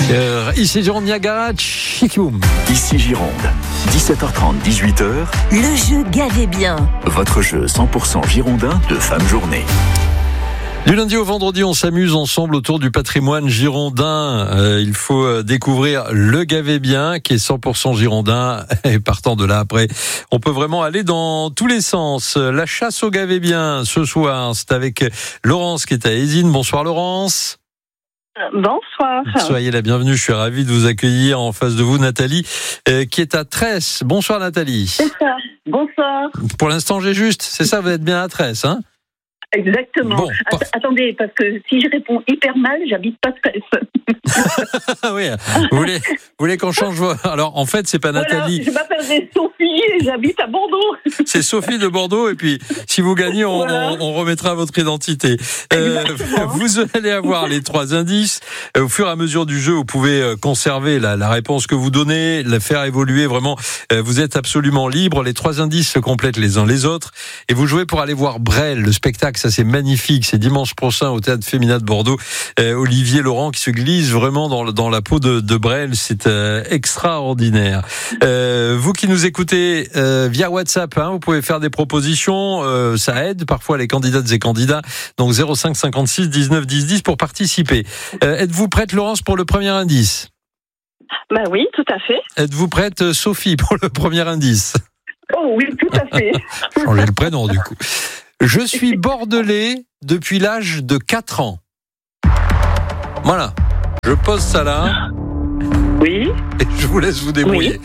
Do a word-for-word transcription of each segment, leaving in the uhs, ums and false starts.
Euh, ici Gironde Niagara, Chikiboum. Ici Gironde, dix-sept heures trente, dix-huit heures. Le jeu Gavez bien. Votre jeu cent pour cent girondin de fin de journée. Du lundi au vendredi, on s'amuse ensemble autour du patrimoine girondin. Euh, il faut découvrir le Gavez bien, qui est cent pour cent girondin. Et partant de là, après, on peut vraiment aller dans tous les sens. La chasse au Gavez bien, ce soir, c'est avec Laurence qui est à Ézine. Bonsoir Laurence. Bonsoir. Soyez la bienvenue, je suis ravi de vous accueillir. En face de vous, Nathalie, euh, qui est à Tresse. Bonsoir Nathalie. C'est ça. Bonsoir. Pour l'instant, j'ai juste. C'est ça, vous êtes bien à Tresse, hein? Exactement. Bon, Att- attendez, parce que si je réponds hyper mal, j'habite pas Tresse. Oui, vous voulez, vous voulez qu'on change vos... Alors, en fait, c'est pas Nathalie. Voilà, je m'appelle Sophie et j'habite à Bordeaux. C'est Sophie de Bordeaux. Et puis, si vous gagnez, on, Voilà. on, on remettra votre identité. Euh, vous allez avoir les trois indices. Au fur et à mesure du jeu, vous pouvez conserver la, la réponse que vous donnez, la faire évoluer. Vraiment, vous êtes absolument libre. Les trois indices se complètent les uns les autres. Et vous jouez pour aller voir Brel, le spectacle. Ça, c'est magnifique. C'est dimanche prochain au Théâtre Féminin de Bordeaux. Euh, Olivier Laurent qui se glisse vraiment dans, dans la peau de, de Brel. C'est euh, extraordinaire. Euh, vous qui nous écoutez euh, via WhatsApp, hein, vous pouvez faire des propositions. Euh, ça aide parfois les candidates et candidats. Donc zéro cinq cinquante-six dix-neuf dix dix pour participer. Euh, êtes-vous prête, Laurence, pour le premier indice? Bah oui, tout à fait. Êtes-vous prête, Sophie, pour le premier indice? Oh oui, tout à fait. Changer le prénom, du coup. Je suis bordelais depuis l'âge de quatre ans. Voilà. Je pose ça là. Oui. Et je vous laisse vous débrouiller.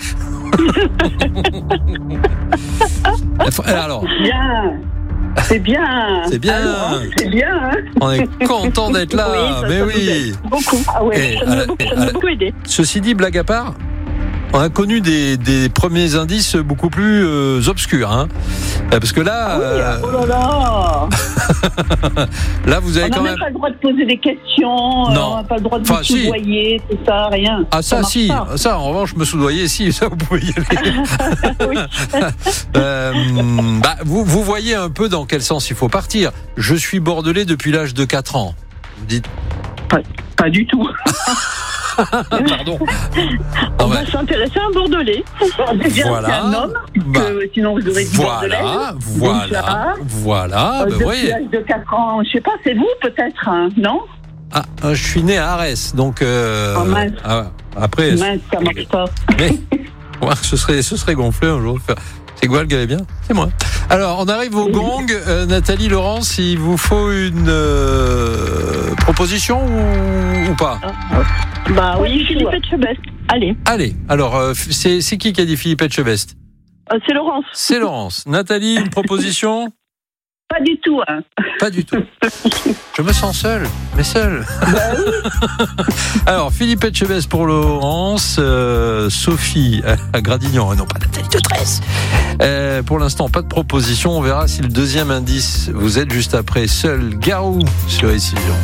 Alors, Bien. C'est bien. C'est bien. Alors, c'est bien. Hein, on est content d'être là. Oui, ça, mais ça nous oui. aide beaucoup. Ah ouais, Et ça nous à la- a beaucoup, et ça à nous a la- beaucoup aidé. Ceci dit, blague à part, on a connu des, des premiers indices beaucoup plus euh, obscurs. Hein. Euh, Parce que là, Ah oui, euh, oh là là. là, vous avez On n'a quand même même... pas le droit de poser des questions, euh, Non. on n'a pas le droit de Enfin, vous si. soudoyer, tout ça, rien. Ah ça, marche si, pas. ça en revanche me soudoyer, si, ça vous pouvez y aller. Oui. Euh, bah, vous, vous voyez un peu dans quel sens il faut partir. Je suis bordelais depuis l'âge de quatre ans. Vous dites, Pas, pas du tout. pardon. On Non, va mais- s'intéresser à un Bordelais. Déjà, Voilà. c'est un homme, Bah, que, sinon vous aurez dit Bordelais. voilà, voilà, Déjà. voilà, Euh, bah, vous depuis voyez. l'âge de quatre ans, je sais pas, c'est vous peut-être, hein, non? Ah, euh, je suis né à Arès, donc euh, Oh, mince. ah, après, Mince, ça marche pas. mais, ouais, ce serait, ce serait gonflé un jour. C'est quoi le gars bien? C'est moi. Alors, on arrive au gong. Euh, Nathalie, Laurence, il vous faut une euh, proposition ou, ou pas? Bah oui, Philippe Etchebest. Allez, Allez, alors, euh, c'est, c'est qui qui a dit Philippe Etchebest? euh, c'est Laurence. C'est Laurence. Nathalie, une proposition? Pas du tout, hein. Pas du tout. Je me sens seul, mais seul. Alors, Philippe Etchebest pour Laurence, euh, Sophie à Gradignan, non pas Nathalie de Tresse. Euh, pour l'instant, pas de proposition. On verra si le deuxième indice vous aide juste après. Seul Garou sur Ici Gironde.